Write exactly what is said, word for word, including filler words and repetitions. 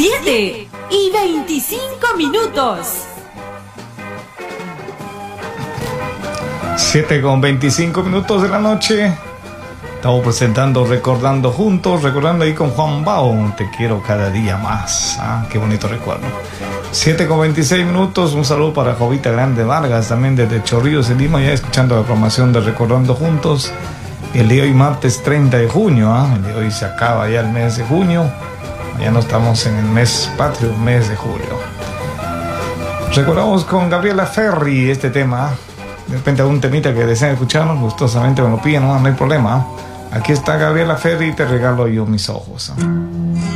siete y veinticinco minutos. siete con veinticinco minutos de la noche. Estamos presentando Recordando Juntos, recordando ahí con Juan Bao, Te quiero cada día más. Ah, qué bonito recuerdo. siete con veintiséis minutos, un saludo para Jovita Grande Vargas, también desde Chorrillos en Lima, ya escuchando la programación de Recordando Juntos. El día de hoy, martes treinta de junio, ¿ah? El día de hoy se acaba ya el mes de junio, ya no estamos en el mes patrio, mes de julio. Recordamos con Gabriela Ferri este tema, de repente algún temita que deseen escucharnos, gustosamente me lo piden, no, no hay problema. Aquí está Gabriela Ferri, Te regalo yo mis ojos.